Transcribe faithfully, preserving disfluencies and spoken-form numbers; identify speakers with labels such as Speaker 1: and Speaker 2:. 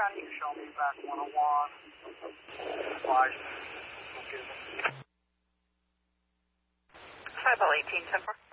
Speaker 1: you show me back one oh one. Flash. Okay.
Speaker 2: Five oh eighteen ten four.